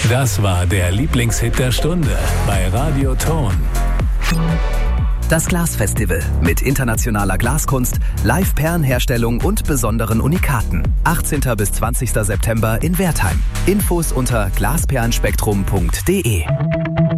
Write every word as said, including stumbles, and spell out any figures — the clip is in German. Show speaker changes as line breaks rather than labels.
Das war der Lieblingshit der Stunde bei Radio Ton.
Das Glasfestival mit internationaler Glaskunst, Live-Perlenherstellung und besonderen Unikaten. achtzehnten bis zwanzigsten September in Wertheim. Infos unter glasperlenspektrum punkt de.